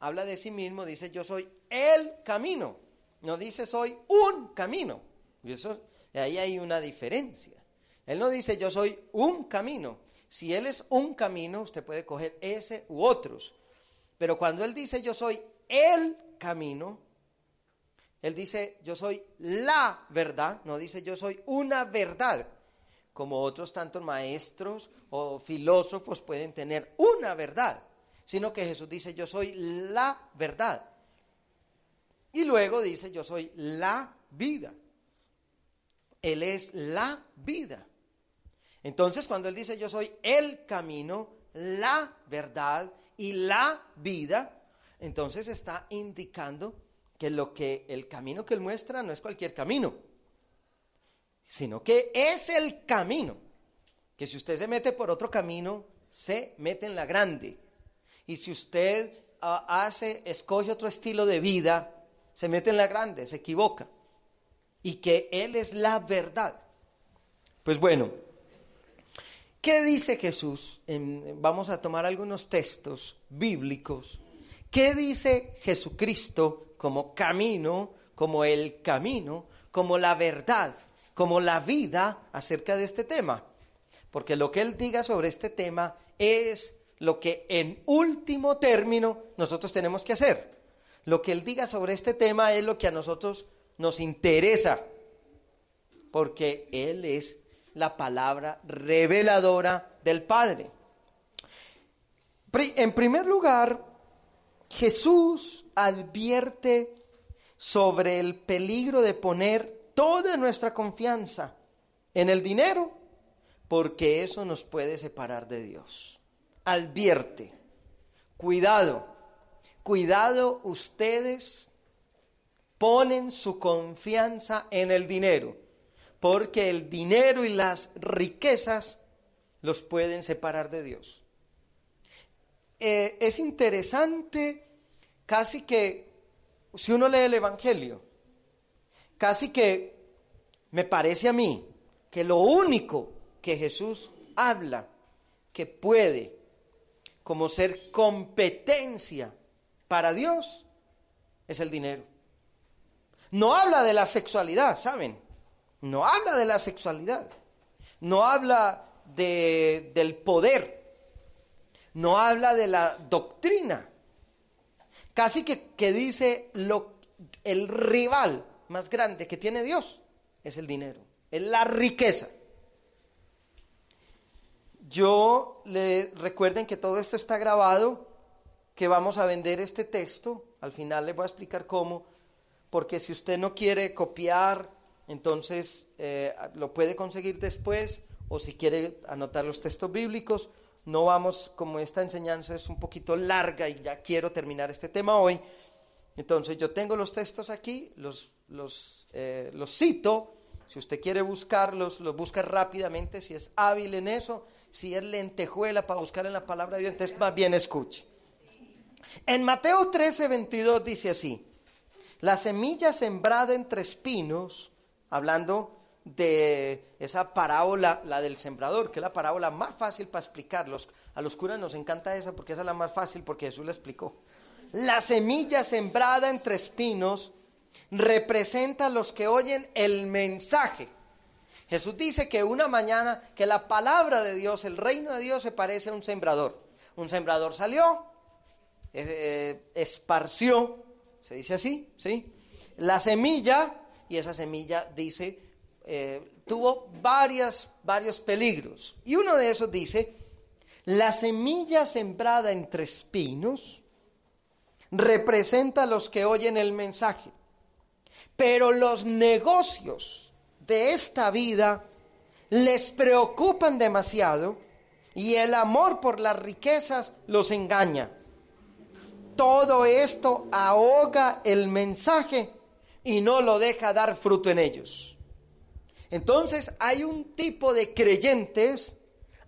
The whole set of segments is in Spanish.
habla de sí mismo, dice yo soy el camino, no dice soy un camino. Y eso, ahí hay una diferencia. Él no dice yo soy un camino. Si Él es un camino, usted puede coger ese u otros. Pero cuando Él dice yo soy el camino, Él dice yo soy la verdad, no dice yo soy una verdad. Como otros tantos maestros o filósofos pueden tener una verdad, sino que Jesús dice yo soy la verdad. Y luego dice yo soy la vida. Él es la vida. Entonces cuando Él dice yo soy el camino, la verdad y la vida, entonces está indicando que el camino que Él muestra no es cualquier camino, sino que es el camino, que si usted se mete por otro camino, se mete en la grande. Y si usted escoge otro estilo de vida, se mete en la grande, se equivoca. Y que Él es la verdad. Pues bueno, ¿qué dice Jesús? Vamos a tomar algunos textos bíblicos. ¿Qué dice Jesucristo como camino, como el camino, como la verdad, como la vida acerca de este tema? Porque lo que Él diga sobre este tema es lo que en último término nosotros tenemos que hacer. Lo que Él diga sobre este tema es lo que a nosotros nos interesa, porque Él es la palabra reveladora del Padre. En primer lugar, Jesús advierte sobre el peligro de poner toda nuestra confianza en el dinero, porque eso nos puede separar de Dios. Advierte, cuidado ustedes ponen su confianza en el dinero, porque el dinero y las riquezas los pueden separar de Dios. Es interesante, casi que, si uno lee el Evangelio, casi que me parece a mí que lo único que Jesús habla que puede como ser competencia para Dios es el dinero. No habla de la sexualidad, ¿saben? No habla de la sexualidad. No habla del poder. No habla de la doctrina. Casi que dice el rival más grande que tiene Dios es el dinero, es la riqueza. Recuerden que todo esto está grabado, que vamos a vender este texto. Al final les voy a explicar cómo, porque si usted no quiere copiar, entonces lo puede conseguir después, o si quiere anotar los textos bíblicos. No vamos, como esta enseñanza es un poquito larga y ya quiero terminar este tema hoy, entonces yo tengo los textos aquí, los cito. Si usted quiere buscarlos, los busca rápidamente, si es hábil en eso, si es lentejuela para buscar en la palabra de Dios, entonces más bien escuche. En Mateo 13:22 dice así: la semilla sembrada entre espinos, hablando de esa parábola, la del sembrador, que es la parábola más fácil para explicarlos. A los curas nos encanta esa porque esa es la más fácil, porque Jesús la explicó. La semilla sembrada entre espinos representa a los que oyen el mensaje. Jesús dice que una mañana, que la palabra de Dios, el reino de Dios se parece a un sembrador. Un sembrador salió, esparció, se dice así, ¿sí?, la semilla, y esa semilla dice, tuvo varios peligros. Y uno de esos dice: la semilla sembrada entre espinos representa a los que oyen el mensaje, pero los negocios de esta vida les preocupan demasiado y el amor por las riquezas los engaña. Todo esto ahoga el mensaje y no lo deja dar fruto en ellos. Entonces hay un tipo de creyentes,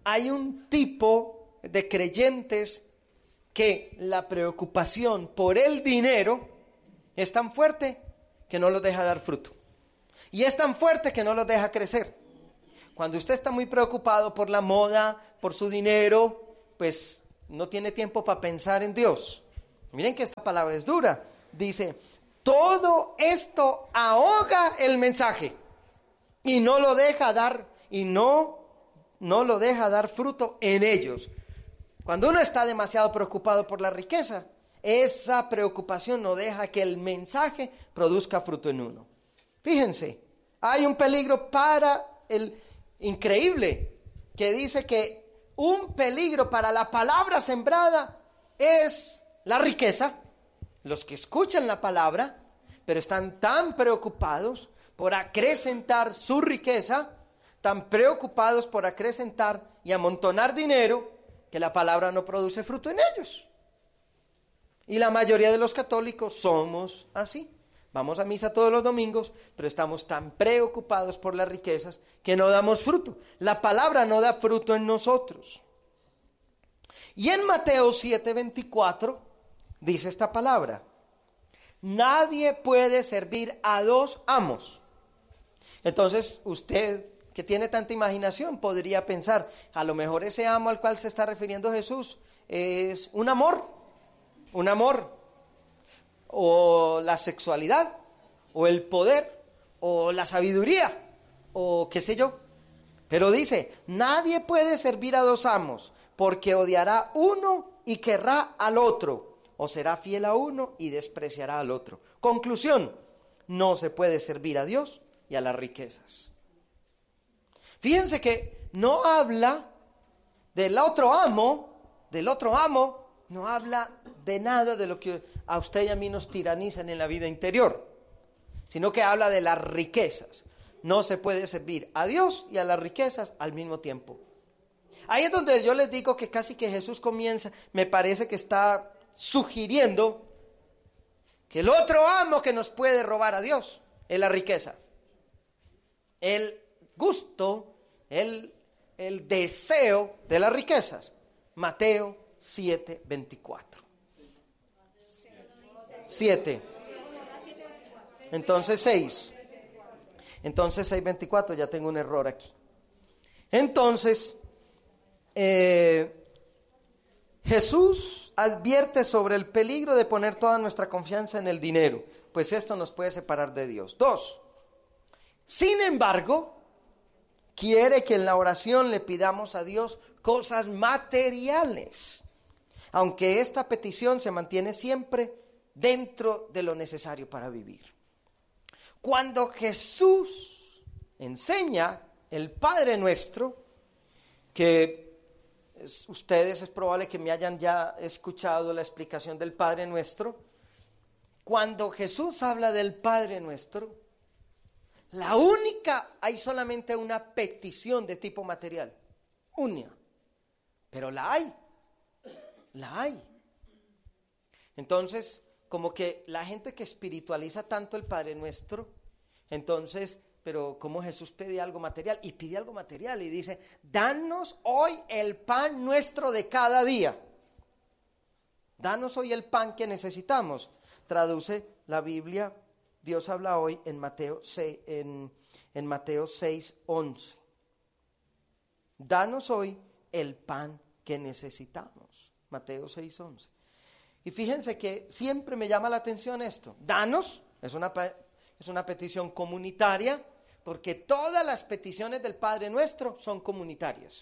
que la preocupación por el dinero es tan fuerte que no los deja dar fruto. Y es tan fuerte que no los deja crecer. Cuando usted está muy preocupado por la moda, por su dinero, pues no tiene tiempo para pensar en Dios. Miren que esta palabra es dura. Dice, todo esto ahoga el mensaje y no lo deja dar, no lo deja dar fruto en ellos. Cuando uno está demasiado preocupado por la riqueza, esa preocupación no deja que el mensaje produzca fruto en uno. Fíjense, hay un peligro para el increíble, que dice que un peligro para la palabra sembrada es la riqueza. Los que escuchan la palabra, pero están tan preocupados por acrecentar su riqueza, tan preocupados por acrecentar y amontonar dinero, que la palabra no produce fruto en ellos. Y la mayoría de los católicos somos así. Vamos a misa todos los domingos, pero estamos tan preocupados por las riquezas que no damos fruto. La palabra no da fruto en nosotros. Y en Mateo 7:24 dice esta palabra: nadie puede servir a dos amos. Entonces usted, que tiene tanta imaginación, podría pensar, a lo mejor ese amo al cual se está refiriendo Jesús es un amor, o la sexualidad, o el poder, o la sabiduría, o qué sé yo. Pero dice, nadie puede servir a dos amos, porque odiará uno y querrá al otro, o será fiel a uno y despreciará al otro. Conclusión, no se puede servir a Dios y a las riquezas. Fíjense que no habla del otro amo, no habla de nada de lo que a usted y a mí nos tiranizan en la vida interior, sino que habla de las riquezas. No se puede servir a Dios y a las riquezas al mismo tiempo. Ahí es donde yo les digo que casi que Jesús comienza, me parece que está sugiriendo que el otro amo que nos puede robar a Dios es la riqueza. El gusto, el deseo de las riquezas. Mateo 7:24. 7. Entonces 6. Entonces 6:24, ya tengo un error aquí. Entonces, Jesús advierte sobre el peligro de poner toda nuestra confianza en el dinero, pues esto nos puede separar de Dios. 2. Sin embargo, quiere que en la oración le pidamos a Dios cosas materiales, aunque esta petición se mantiene siempre dentro de lo necesario para vivir. Cuando Jesús enseña el Padre Nuestro, que ustedes es probable que me hayan ya escuchado la explicación del Padre Nuestro, cuando Jesús habla del Padre Nuestro, hay solamente una petición de tipo material, una, pero la hay. Entonces, como que la gente que espiritualiza tanto el Padre Nuestro, entonces, pero como Jesús pide algo material, y pide algo material, y dice, danos hoy el pan nuestro de cada día. Danos hoy el pan que necesitamos. Traduce la Biblia, Dios habla hoy en Mateo 6:11. Danos hoy el pan que necesitamos. Mateo 6:11. Y fíjense que siempre me llama la atención esto. Danos, es una petición comunitaria, porque todas las peticiones del Padre Nuestro son comunitarias.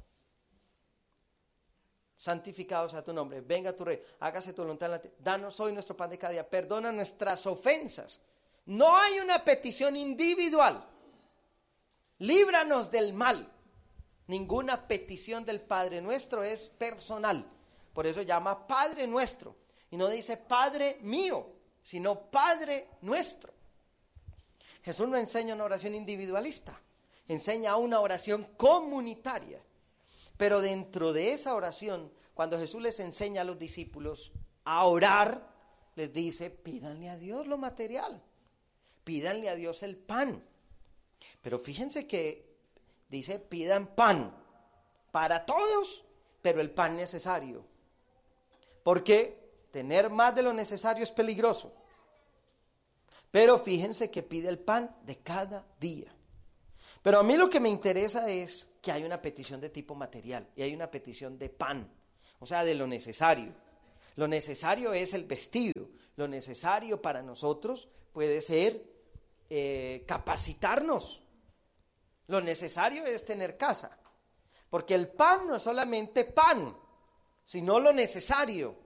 Santificado sea tu nombre, venga tu reino, hágase tu voluntad en la tierra. Danos hoy nuestro pan de cada día, perdona nuestras ofensas. No hay una petición individual. Líbranos del mal. Ninguna petición del Padre Nuestro es personal. Por eso llama Padre Nuestro. Y no dice Padre mío, sino Padre Nuestro. Jesús no enseña una oración individualista. Enseña una oración comunitaria. Pero dentro de esa oración, cuando Jesús les enseña a los discípulos a orar, les dice, pídanle a Dios lo material. Pídanle a Dios el pan. Pero fíjense que dice, pidan pan para todos, pero el pan necesario. Porque tener más de lo necesario es peligroso. Pero fíjense que pide el pan de cada día. Pero a mí lo que me interesa es que hay una petición de tipo material y hay una petición de pan, o sea, de lo necesario. Lo necesario es el vestido. Lo necesario para nosotros puede ser capacitarnos. Lo necesario es tener casa. Porque el pan no es solamente pan, sino lo necesario.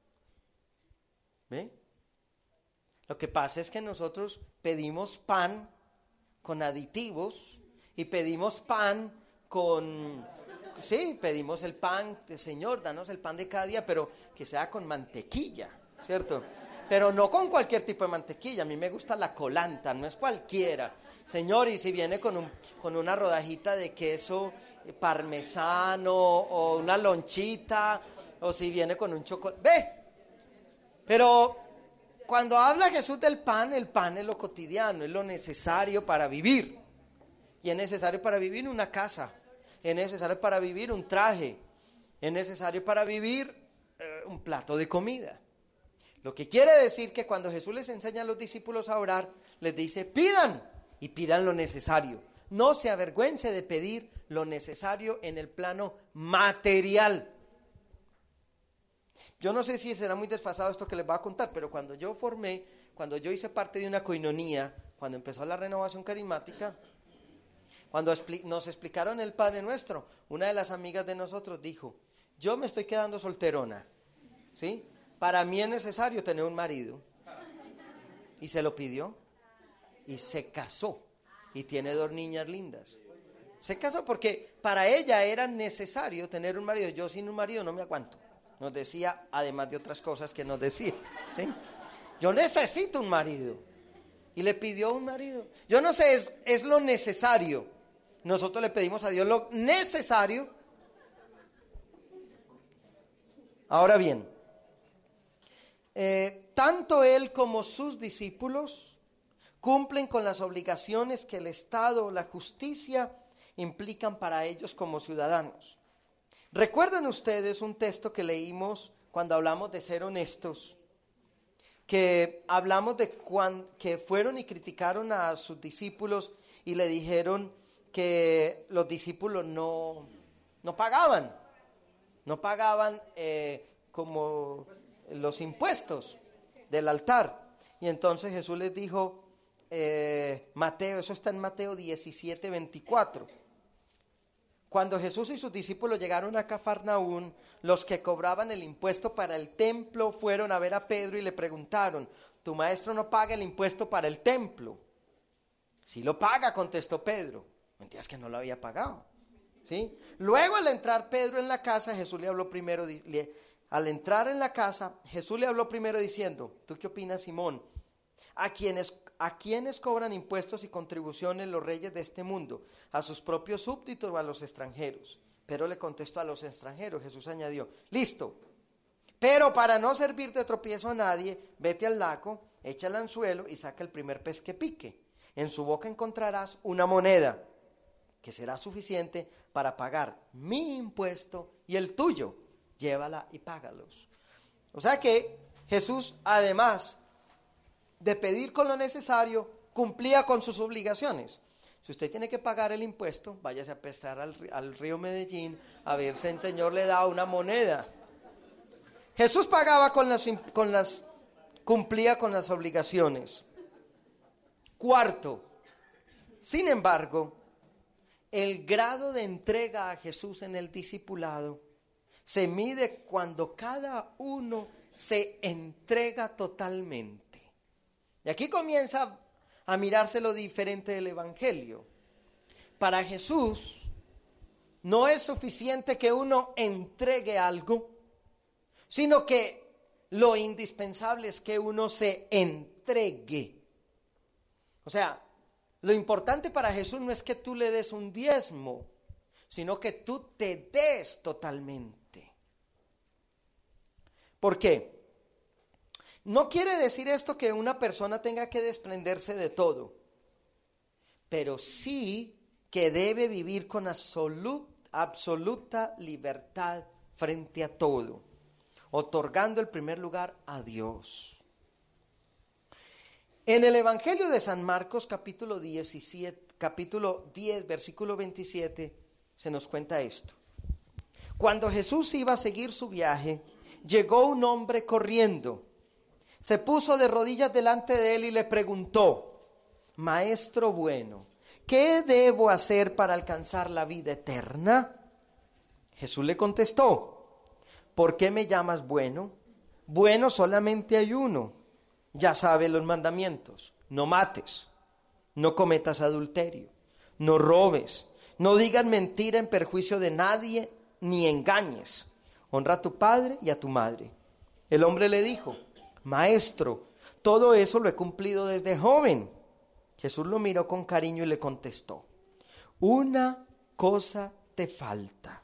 ¿Ve? Lo que pasa es que nosotros pedimos pan con aditivos y pedimos pan con... Sí, pedimos el pan, Señor, danos el pan de cada día, pero que sea con mantequilla, ¿cierto? Pero no con cualquier tipo de mantequilla, a mí me gusta la colanta, no es cualquiera. Señor, y si viene con una rodajita de queso parmesano o una lonchita, o si viene con un chocolate, ¡ve! Pero cuando habla Jesús del pan, el pan es lo cotidiano, es lo necesario para vivir. Y es necesario para vivir una casa, es necesario para vivir un traje, es necesario para vivir un plato de comida. Lo que quiere decir que cuando Jesús les enseña a los discípulos a orar, les dice, pidan y pidan lo necesario. No se avergüence de pedir lo necesario en el plano material. Yo no sé si será muy desfasado esto que les voy a contar, pero cuando yo hice parte de una coinonía, cuando empezó la renovación carismática, cuando nos explicaron el Padre Nuestro, una de las amigas de nosotros dijo, yo me estoy quedando solterona, ¿sí? Para mí es necesario tener un marido. Y se lo pidió y se casó y tiene 2 niñas lindas. Se casó porque para ella era necesario tener un marido. Yo sin un marido no me aguanto. Nos decía, además de otras cosas que nos decía, ¿sí? Yo necesito un marido. Y le pidió un marido. Yo no sé, es lo necesario. Nosotros le pedimos a Dios lo necesario. Ahora bien, tanto él como sus discípulos cumplen con las obligaciones que el Estado o la justicia implican para ellos como ciudadanos. ¿Recuerdan ustedes un texto que leímos cuando hablamos de ser honestos? Que hablamos de que fueron y criticaron a sus discípulos y le dijeron que los discípulos no pagaban como los impuestos del altar. Y entonces Jesús les dijo, Mateo, eso está en Mateo 17:24. Cuando Jesús y sus discípulos llegaron a Cafarnaún, los que cobraban el impuesto para el templo fueron a ver a Pedro y le preguntaron, ¿tu maestro no paga el impuesto para el templo? Sí lo paga, contestó Pedro. Mentiras que no lo había pagado, ¿sí? Luego al entrar Pedro en la casa, Jesús le habló primero, al entrar en la casa, Jesús le habló primero diciendo, ¿tú qué opinas, Simón? ¿A quiénes cobran impuestos y contribuciones los reyes de este mundo? ¿A sus propios súbditos o a los extranjeros? Pero le contestó, a los extranjeros. Jesús añadió, listo, pero para no servir de tropiezo a nadie, vete al lago, echa el anzuelo y saca el primer pez que pique. En su boca encontrarás una moneda que será suficiente para pagar mi impuesto y el tuyo. Llévala y págalos. O sea que Jesús, además de pedir con lo necesario, cumplía con sus obligaciones. Si usted tiene que pagar el impuesto, váyase a pescar al río Medellín, a ver si el Señor le da una moneda. Jesús pagaba cumplía con las obligaciones. Cuarto, sin embargo, el grado de entrega a Jesús en el discipulado se mide cuando cada uno se entrega totalmente. Y aquí comienza a mirarse lo diferente del Evangelio. Para Jesús no es suficiente que uno entregue algo, sino que lo indispensable es que uno se entregue. O sea, lo importante para Jesús no es que tú le des un diezmo, sino que tú te des totalmente. ¿Por qué? No quiere decir esto que una persona tenga que desprenderse de todo, pero sí que debe vivir con absoluta libertad frente a todo, otorgando el primer lugar a Dios. En el Evangelio de San Marcos, capítulo 10, versículo 27, se nos cuenta esto. Cuando Jesús iba a seguir su viaje, llegó un hombre corriendo. Se puso de rodillas delante de él y le preguntó: Maestro bueno, ¿qué debo hacer para alcanzar la vida eterna? Jesús le contestó: ¿por qué me llamas bueno? Bueno solamente hay uno. Ya sabes los mandamientos: no mates, no cometas adulterio, no robes, no digas mentira en perjuicio de nadie, ni engañes. Honra a tu padre y a tu madre. El hombre le dijo: Maestro, todo eso lo he cumplido desde joven. Jesús lo miró con cariño y le contestó: una cosa te falta.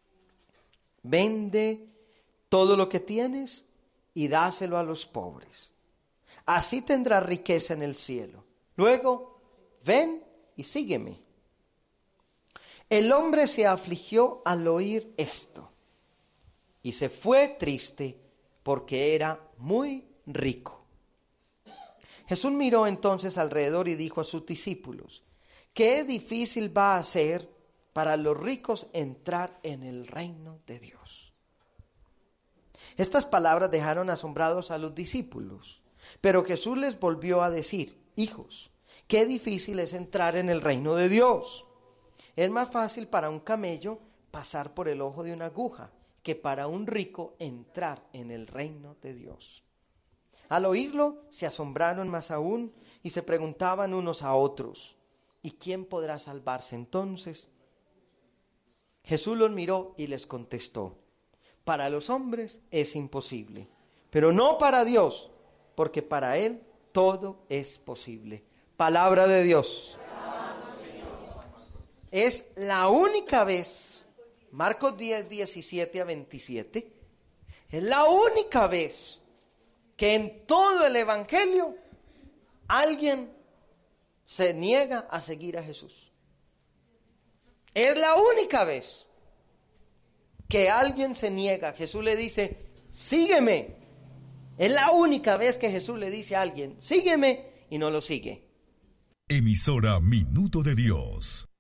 Vende todo lo que tienes y dáselo a los pobres. Así tendrás riqueza en el cielo. Luego, ven y sígueme. El hombre se afligió al oír esto y se fue triste porque era muy rico. Jesús miró entonces alrededor y dijo a sus discípulos: qué difícil va a ser para los ricos entrar en el reino de Dios. Estas palabras dejaron asombrados a los discípulos, pero Jesús les volvió a decir: hijos, qué difícil es entrar en el reino de Dios. Es más fácil para un camello pasar por el ojo de una aguja que para un rico entrar en el reino de Dios. Al oírlo, se asombraron más aún y se preguntaban unos a otros: ¿y quién podrá salvarse entonces? Jesús los miró y les contestó: para los hombres es imposible, pero no para Dios, porque para Él todo es posible. Palabra de Dios. Es la única vez, Marcos 10, 17 a 27, es la única vez que en todo el Evangelio alguien se niega a seguir a Jesús. Es la única vez que alguien se niega. Jesús le dice: sígueme. Es la única vez que Jesús le dice a alguien: sígueme, y no lo sigue. Emisora Minuto de Dios.